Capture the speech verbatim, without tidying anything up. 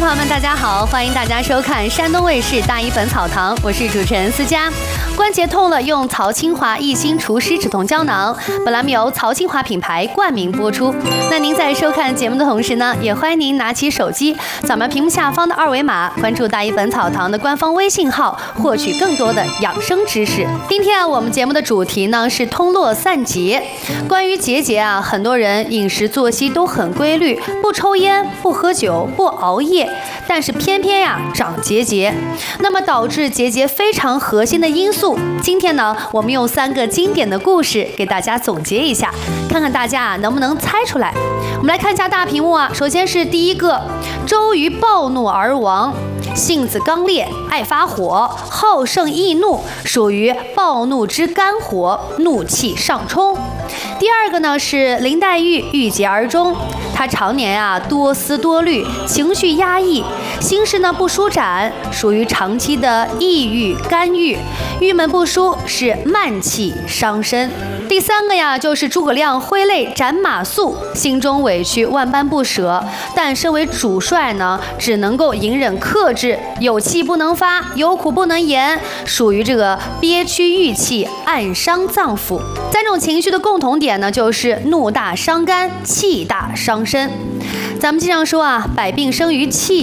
朋友们，大家好，欢迎大家收看山东卫视《大医本草堂》，我是主持人思佳。关节痛了，用曹清华益心除湿止痛胶囊。本栏目由曹清华品牌冠名播出。那您在收看节目的同时呢，也欢迎您拿起手机，扫描屏幕下方的二维码，关注大医本草堂的官方微信号，获取更多的养生知识。今天啊，我们节目的主题呢是通络散结。关于结节啊，很多人饮食作息都很规律，不抽烟、不喝酒、不熬夜，但是偏偏呀、啊、长结节。那么导致结节非常核心的因素，今天呢，我们用三个经典的故事给大家总结一下，看看大家啊能不能猜出来。我们来看一下大屏幕啊，首先是第一个，周瑜暴怒而亡。性子刚烈，爱发火，好胜易怒，属于暴怒之肝火，怒气上冲。第二个呢是林黛玉郁结而终，她常年啊多思多虑，情绪压抑，心事呢不舒展，属于长期的抑郁肝郁，郁闷不舒，是慢气伤身。第三个呀，就是诸葛亮挥泪斩马谡，心中委屈万般不舍，但身为主帅呢，只能够隐忍克制，有气不能发，有苦不能言，属于这个憋屈郁气，暗伤脏腑。三种情绪的共同点呢，就是怒大伤肝，气大伤身。咱们经常说啊，百病生于气。